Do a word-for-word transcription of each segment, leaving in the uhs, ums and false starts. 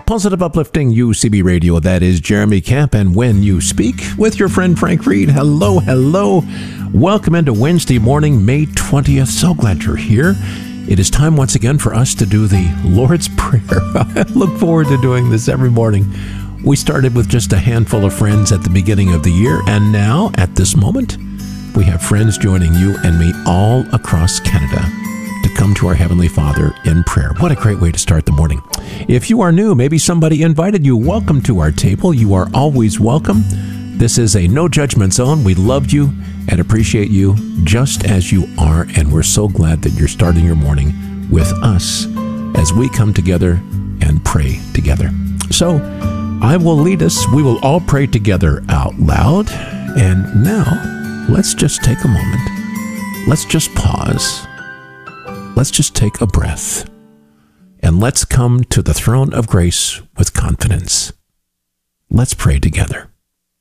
Positive Uplifting U C B Radio. That is Jeremy Camp. And When You Speak with your friend Frank Reed. Hello, hello. Welcome into Wednesday morning, May twentieth. So glad you're here. It is time once again for us to do the Lord's Prayer. I look forward to doing this every morning. We started with just a handful of friends at the beginning of the year, and now, at this moment, we have friends joining you and me all across Canada to come to our Heavenly Father in prayer. What a great way to start the morning. If you are new, maybe somebody invited you, welcome to our table. You are always welcome. This is a no judgment zone. We love you and appreciate you just as you are, and we're so glad that you're starting your morning with us as we come together and pray together. So, I will lead us. We will all pray together out loud. And now, let's just take a moment. Let's just pause. Let's just take a breath. And let's come to the throne of grace with confidence. Let's pray together.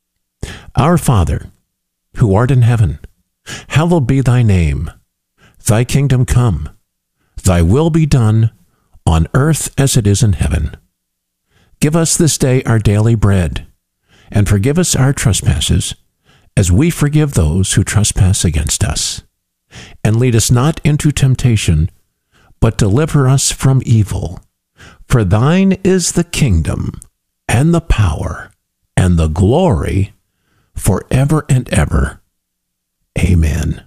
Our Father, who art in heaven, hallowed be thy name. Thy kingdom come. Thy will be done on earth as it is in heaven. Give us this day our daily bread, and forgive us our trespasses, as we forgive those who trespass against us. And lead us not into temptation, but deliver us from evil. For thine is the kingdom, and the power, and the glory, forever and ever. Amen.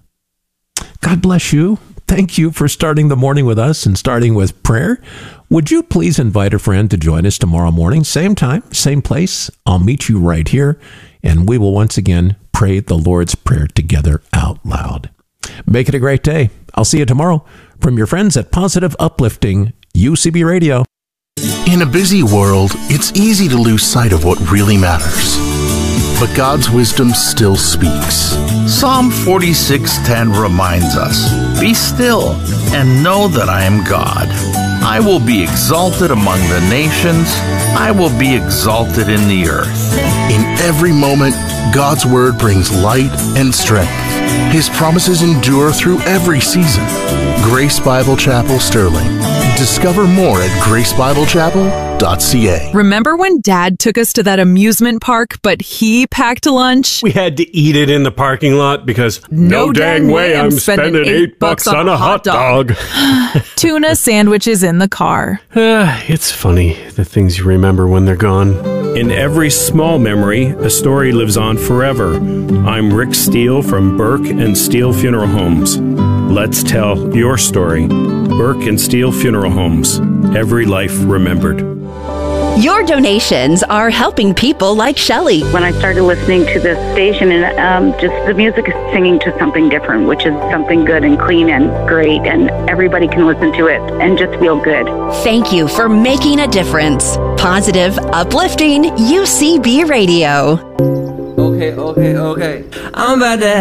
God bless you. Thank you for starting the morning with us and starting with prayer. Would you please invite a friend to join us tomorrow morning? Same time, same place. I'll meet you right here, and we will once again pray the Lord's Prayer together out loud. Make it a great day. I'll see you tomorrow from your friends at Positive Uplifting U C B Radio. In a busy world, it's easy to lose sight of what really matters. But God's wisdom still speaks. Psalm forty-six ten reminds us, "Be still and know that I am God. I will be exalted among the nations. I will be exalted in the earth." In every moment, God's word brings light and strength. His promises endure through every season. Grace Bible Chapel Sterling. Discover more at grace bible chapel dot c a. Remember when Dad took us to that amusement park, but he packed a lunch? We had to eat it in the parking lot because no, no dang way I'm spending, spending eight bucks on a hot dog. Tuna sandwiches in the car. Uh, it's funny, the things you remember when they're gone. In every small memory, a story lives on forever. I'm Rick Steele from Burke and Steele Funeral Homes. Let's tell your story. Burke and Steele Funeral Homes. Every life remembered. Your donations are helping people like Shelley. When I started listening to this station, and um, just the music is singing to something different, which is something good and clean and great, and everybody can listen to it and just feel good. Thank you for making a difference. Positive, uplifting U C B Radio. Okay, okay, okay. I'm about to